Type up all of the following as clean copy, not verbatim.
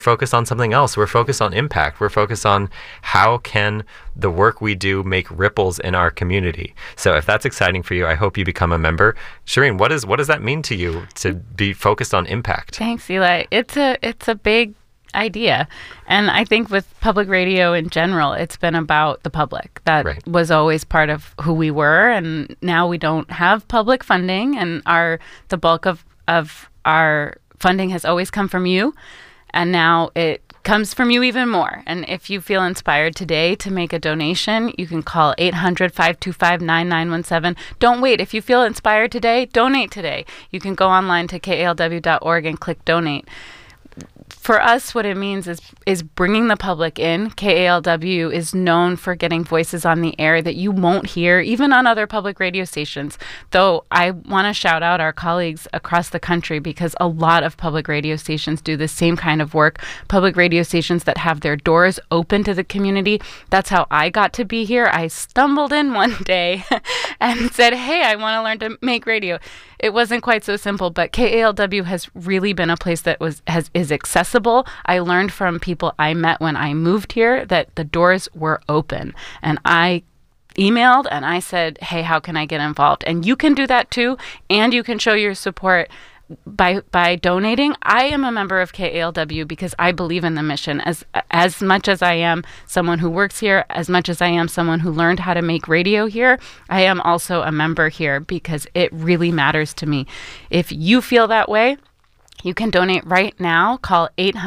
focused on something else. We're focused on impact. We're focused on how can the work we do make ripples in our community. So if that's exciting for you, I hope you become a member. Shireen, what does that mean to you to be focused on impact? Thanks, Eli. It's a big idea. And I think with public radio in general, it's been about the public. That was always part of who we were. And now we don't have public funding, and the bulk of our funding has always come from you. And now it comes from you even more. And if you feel inspired today to make a donation, you can call 800-525-9917. Don't wait. If you feel inspired today, donate today. You can go online to kalw.org and click donate. For us, what it means is bringing the public in. KALW is known for getting voices on the air that you won't hear, even on other public radio stations. Though I want to shout out our colleagues across the country, because a lot of public radio stations do the same kind of work. Public radio stations that have their doors open to the community. That's how I got to be here. I stumbled in one day and said, hey, I want to learn to make radio. It wasn't quite so simple, but KALW has really been a place that is accessible. I learned from people I met when I moved here that the doors were open. And I emailed and I said, hey, how can I get involved? And you can do that too. And you can show your support by donating. I am a member of KALW because I believe in the mission as much as I am someone who works here, as much as I am someone who learned how to make radio here. I am also a member here because it really matters to me. If you feel that way, you can donate right now. Call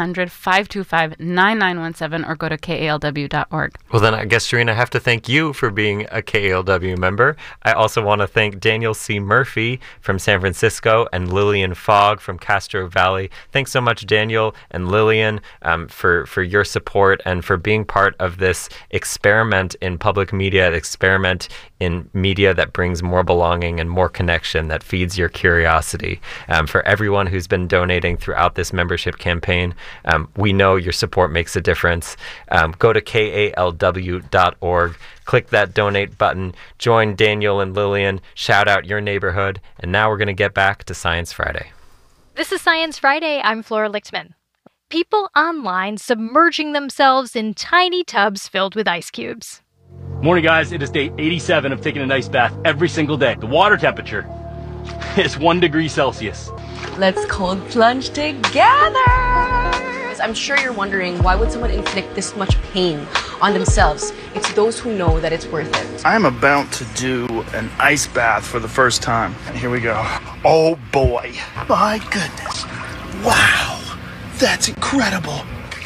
800-525-9917 or go to kalw.org. Well, then I guess, Shireen, I have to thank you for being a KALW member. I also want to thank Daniel C. Murphy from San Francisco and Lillian Fogg from Castro Valley. Thanks so much, Daniel and Lillian, for your support and for being part of this experiment in public media, experiment in media that brings more belonging and more connection, that feeds your curiosity. For everyone who's been donating throughout this membership campaign, we know your support makes a difference. Go to kalw.org, click that donate button, join Daniel and Lillian, shout out your neighborhood, and now we're going to get back to Science Friday. This is Science Friday. I'm Flora Lichtman. People online submerging themselves in tiny tubs filled with ice cubes. Morning, guys. It is day 87 of taking an ice bath every single day. The water temperature is 1 degree Celsius. Let's cold plunge together! I'm sure you're wondering, why would someone inflict this much pain on themselves? It's those who know that it's worth it. I'm about to do an ice bath for the first time. And here we go. Oh boy. My goodness. Wow. That's incredible.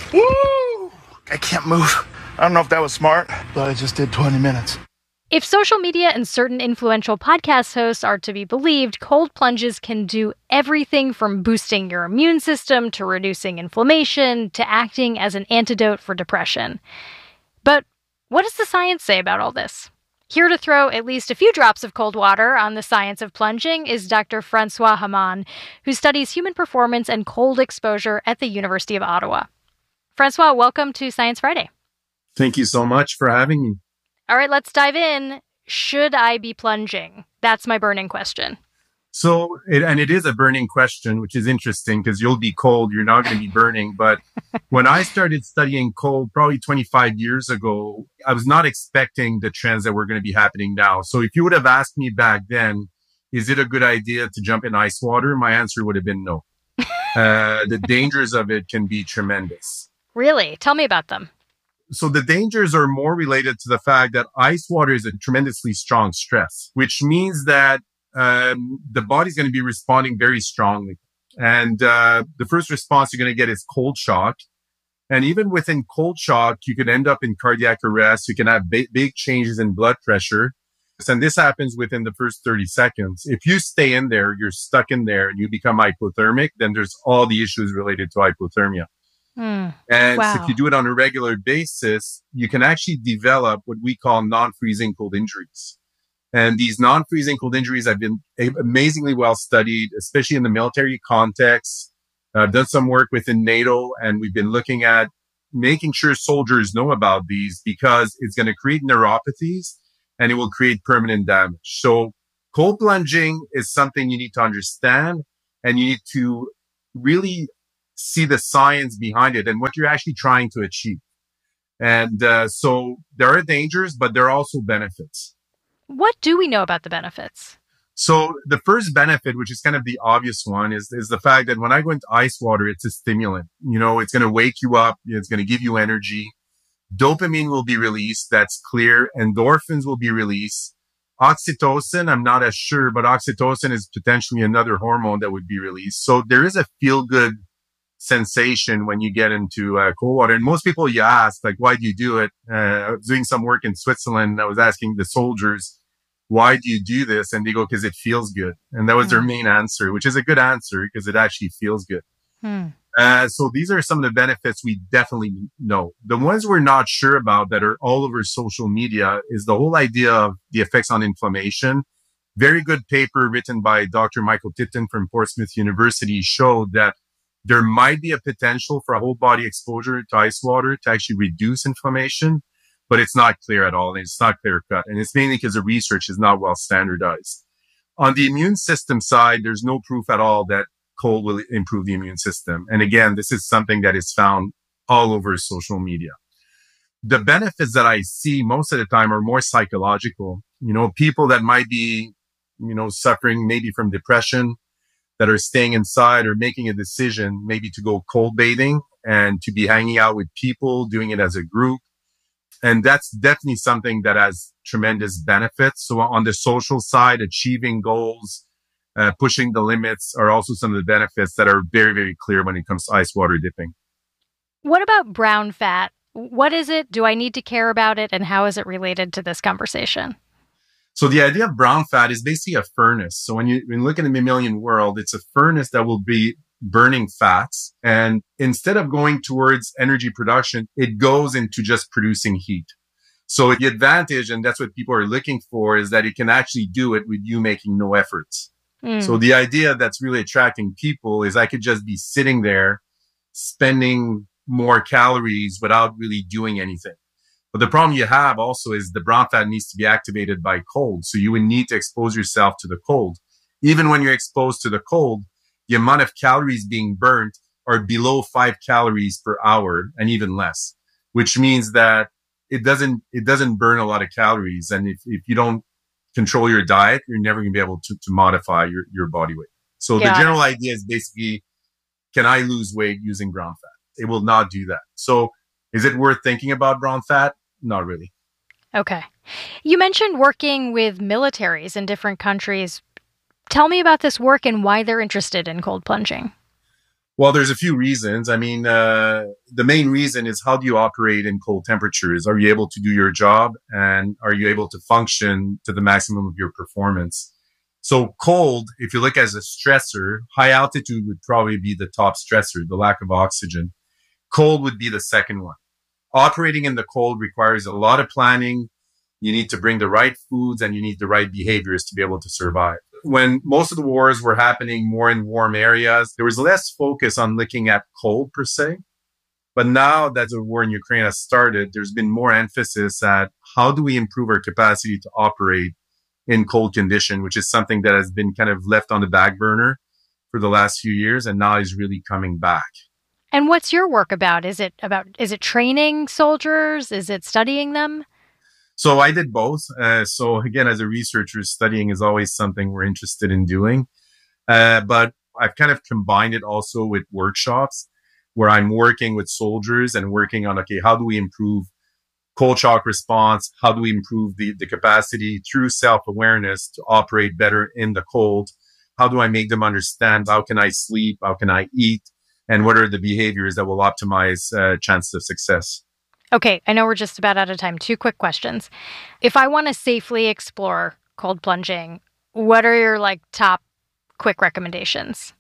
Woo! I can't move. I don't know if that was smart, but I just did 20 minutes. If social media and certain influential podcast hosts are to be believed, cold plunges can do everything from boosting your immune system to reducing inflammation to acting as an antidote for depression. But what does the science say about all this? Here to throw at least a few drops of cold water on the science of plunging is Dr. Francois Hamann, who studies human performance and cold exposure at the University of Ottawa. Francois, welcome to Science Friday. Thank you so much for having me. All right, let's dive in. Should I be plunging? That's my burning question. So, it is a burning question, which is interesting because you'll be cold, you're not going to be burning. But when I started studying cold, probably 25 years ago, I was not expecting the trends that were going to be happening now. So if you would have asked me back then, is it a good idea to jump in ice water? My answer would have been no. The dangers of it can be tremendous. Really? Tell me about them. So the dangers are more related to the fact that ice water is a tremendously strong stress, which means that the body's going to be responding very strongly. And the first response you're going to get is cold shock. And even within cold shock, you could end up in cardiac arrest. You can have big changes in blood pressure. And this happens within the first 30 seconds. If you stay in there, you're stuck in there and you become hypothermic, then there's all the issues related to hypothermia. And Wow. if you do it on a regular basis, you can actually develop what we call non-freezing cold injuries. And these non-freezing cold injuries have been amazingly well studied, especially in the military context. I've done some work within NATO, and we've been looking at making sure soldiers know about these because it's going to create neuropathies and it will create permanent damage. So cold plunging is something you need to understand, and you need to really see the science behind it and what you're actually trying to achieve. And so there are dangers, but there are also benefits. What do we know about the benefits? So the first benefit, which is kind of the obvious one, is the fact that when I go into ice water, it's a stimulant. It's going to wake you up. It's going to give you energy. Dopamine will be released. That's clear. Endorphins will be released. Oxytocin, I'm not as sure, but oxytocin is potentially another hormone that would be released. So there is a feel-good sensation when you get into cold water. And most people, you ask, like, why do you do it? I was doing some work in Switzerland. I was asking the soldiers, why do you do this? And they go, because it feels good. And that was their main answer, which is a good answer because it actually feels good. So these are some of the benefits we definitely know. The ones we're not sure about that are all over social media is the whole idea of the effects on inflammation. Very good paper written by Dr. Michael Tipton from Portsmouth University showed that there might be a potential for a whole body exposure to ice water to actually reduce inflammation, but it's not clear at all. And it's not clear cut. And it's mainly because the research is not well standardized. On the immune system side, there's no proof at all that cold will improve the immune system. And again, this is something that is found all over social media. The benefits that I see most of the time are more psychological. People that might be, suffering maybe from depression, that are staying inside or making a decision maybe to go cold bathing and to be hanging out with people, doing it as a group. And that's definitely something that has tremendous benefits. So on the social side, achieving goals, pushing the limits are also some of the benefits that are very, very clear when it comes to ice water dipping. What about brown fat? What is it? Do I need to care about it? And how is it related to this conversation? So the idea of brown fat is basically a furnace. So when you look at the mammalian world, it's a furnace that will be burning fats. And instead of going towards energy production, it goes into just producing heat. So the advantage, and that's what people are looking for, is that it can actually do it with you making no efforts. So the idea that's really attracting people is I could just be sitting there spending more calories without really doing anything. But the problem you have also is the brown fat needs to be activated by cold. So you would need to expose yourself to the cold. Even when you're exposed to the cold, the amount of calories being burnt are below 5 calories per hour and even less, which means that it doesn't burn a lot of calories. And if you don't control your diet, you're never going to be able to modify your body weight. So the general idea is basically, can I lose weight using brown fat? It will not do that. So is it worth thinking about brown fat? Not really. Okay. You mentioned working with militaries in different countries. Tell me about this work and why they're interested in cold plunging. Well, there's a few reasons. I mean, the main reason is, how do you operate in cold temperatures? Are you able to do your job? And are you able to function to the maximum of your performance? So cold, if you look as a stressor, high altitude would probably be the top stressor, the lack of oxygen. Cold would be the second one. Operating in the cold requires a lot of planning. You need to bring the right foods and you need the right behaviors to be able to survive. When most of the wars were happening more in warm areas, there was less focus on looking at cold per se. But now that the war in Ukraine has started, there's been more emphasis at how do we improve our capacity to operate in cold condition, which is something that has been kind of left on the back burner for the last few years and now is really coming back. And what's your work about? Is it training soldiers? Is it studying them? So I did both. So again, as a researcher, studying is always something we're interested in doing. But I've kind of combined it also with workshops where I'm working with soldiers and working on, okay, how do we improve cold shock response? How do we improve the capacity through self-awareness to operate better in the cold? How do I make them understand? How can I sleep? How can I eat? And what are the behaviors that will optimize chances of success? Okay, I know we're just about out of time. 2 quick questions. If I want to safely explore cold plunging, what are your top quick recommendations?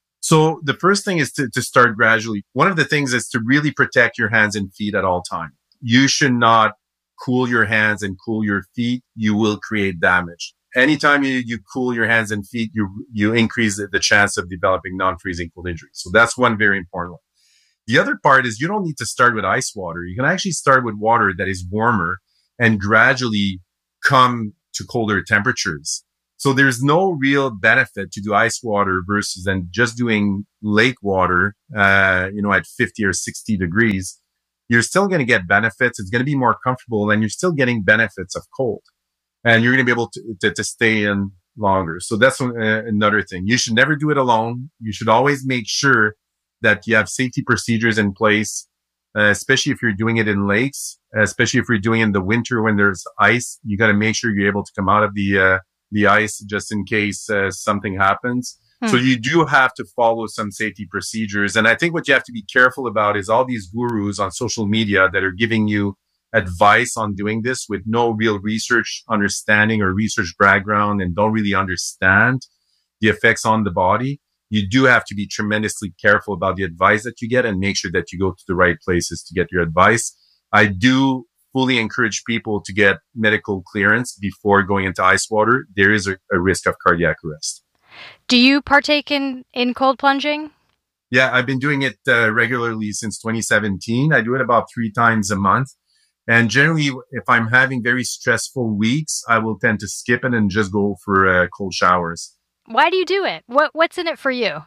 So the first thing is to start gradually. One of the things is to really protect your hands and feet at all times. You should not cool your hands and cool your feet. You will create damage. Anytime you cool your hands and feet, you increase the chance of developing non-freezing cold injuries. So that's one very important one. The other part is you don't need to start with ice water. You can actually start with water that is warmer and gradually come to colder temperatures. So there's no real benefit to do ice water versus then just doing lake water, at 50 or 60 degrees. You're still going to get benefits. It's going to be more comfortable, and you're still getting benefits of cold, and you're going to be able to stay in longer. So that's another thing. You should never do it alone. You should always make sure that you have safety procedures in place, especially if you're doing it in lakes, especially if you're doing it in the winter when there's ice. You got to make sure you're able to come out of the ice just in case something happens. So you do have to follow some safety procedures. And I think what you have to be careful about is all these gurus on social media that are giving you advice on doing this with no real research understanding or research background and don't really understand the effects on the body. You do have to be tremendously careful about the advice that you get and make sure that you go to the right places to get your advice. I do fully encourage people to get medical clearance before going into ice water. There is a risk of cardiac arrest. Do you partake in cold plunging? Yeah, I've been doing it regularly since 2017. I do it about 3 times a month. And generally, if I'm having very stressful weeks, I will tend to skip it and just go for cold showers. Why do you do it? What's in it for you?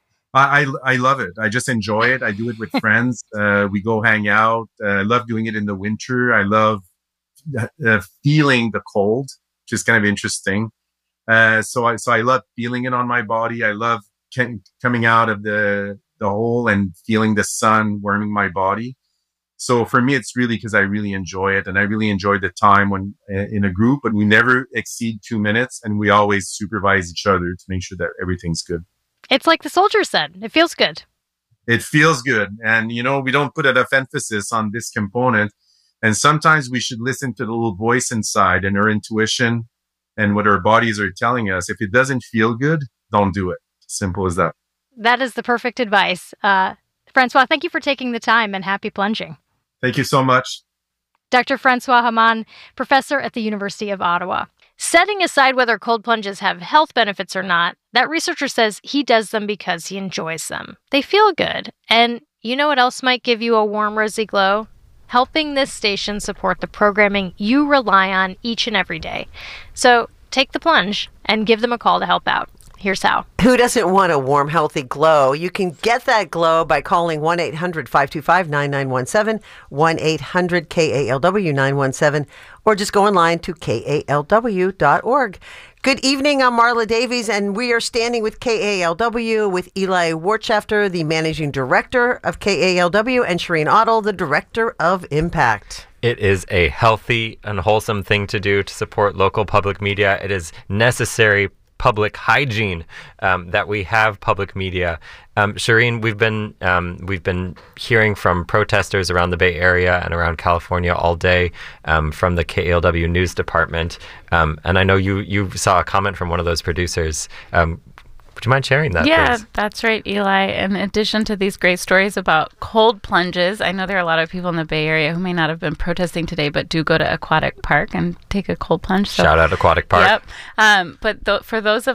I love it. I just enjoy it. I do it with friends. We go hang out. I love doing it in the winter. I love feeling the cold, which is kind of interesting. So I love feeling it on my body. I love coming out of the hole and feeling the sun warming my body. So for me, it's really because I really enjoy it, and I really enjoy the time when in a group, but we never exceed 2 minutes, and we always supervise each other to make sure that everything's good. It's like the soldier said, it feels good. It feels good. And, we don't put enough emphasis on this component. And sometimes we should listen to the little voice inside and our intuition and what our bodies are telling us. If it doesn't feel good, don't do it. Simple as that. That is the perfect advice. Francois, thank you for taking the time, and happy plunging. Thank you so much. Dr. Francois Hamann, professor at the University of Ottawa. Setting aside whether cold plunges have health benefits or not, that researcher says he does them because he enjoys them. They feel good. And you know what else might give you a warm, rosy glow? Helping this station support the programming you rely on each and every day. So take the plunge and give them a call to help out. Here's how. Who doesn't want a warm, healthy glow? You can get that glow by calling 1-800-525-9917, 1-800-KALW-917, or just go online to KALW.org. Good evening, I'm Marla Davies, and we are standing with KALW with Eli Warchefter, the Managing Director of KALW, and Shireen Ottle, the Director of Impact. It is a healthy and wholesome thing to do to support local public media. It is necessary public hygiene that we have public media. Shireen, we've been hearing from protesters around the Bay Area and around California all day from the KALW News Department, and I know you saw a comment from one of those producers. Would you mind sharing that, Yeah, please? That's right, Eli. In addition to these great stories about cold plunges, I know there are a lot of people in the Bay Area who may not have been protesting today, but do go to Aquatic Park and take a cold plunge. So, shout out Aquatic Park. Yep. But for those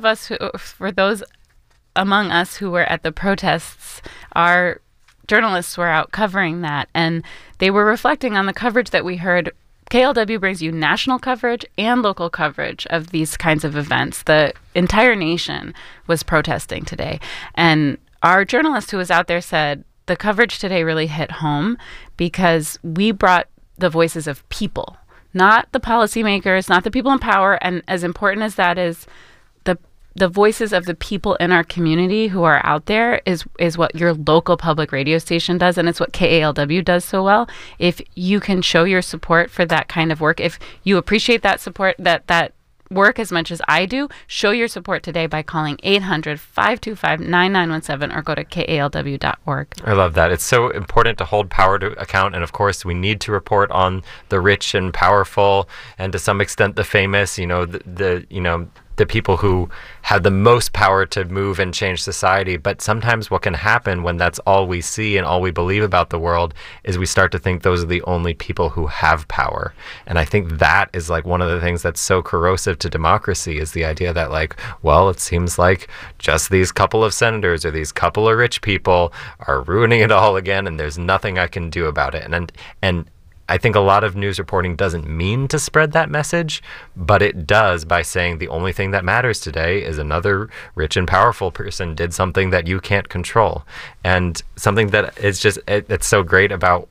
among us who were at the protests, our journalists were out covering that, and they were reflecting on the coverage that we heard. KALW brings you national coverage and local coverage of these kinds of events. The entire nation was protesting today. And our journalist who was out there said the coverage today really hit home because we brought the voices of people, not the policymakers, not the people in power. And as important as that is, the voices of the people in our community who are out there is what your local public radio station does, and it's what KALW does so well. If you can show your support for that kind of work, if you appreciate that support, that work as much as I do, show your support today by calling 800-525-9917 or go to KALW.org. I love that. It's so important to hold power to account, and of course we need to report on the rich and powerful and to some extent the famous, the people who have the most power to move and change society. But sometimes what can happen when that's all we see and all we believe about the world is we start to think those are the only people who have power. And I think that is like one of the things that's so corrosive to democracy is the idea that it seems like just these couple of senators or these couple of rich people are ruining it all again and there's nothing I can do about it. And I think a lot of news reporting doesn't mean to spread that message, but it does by saying the only thing that matters today is another rich and powerful person did something that you can't control. And something that is just, it's so great about